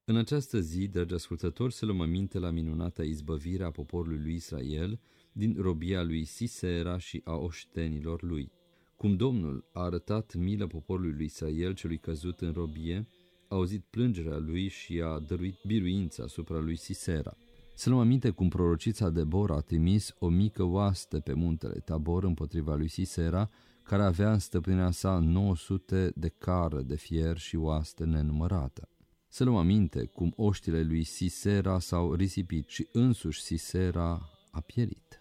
În această zi, dragi ascultători, să luăm aminte la minunata izbăvire a poporului lui Israel din robia lui Sisera și a oștenilor lui. Cum Domnul a arătat milă poporului lui Israel celui căzut în robie, a auzit plângerea lui și a dăruit biruința asupra lui Sisera. Să luăm aminte cum prorocița Debora a trimis o mică oaste pe muntele Tabor împotriva lui Sisera, care avea în stăpânirea sa 900 de cară de fier și oaste nenumărată. Să luăm aminte cum oștile lui Sisera s-au risipit și însuși Sisera a pierit.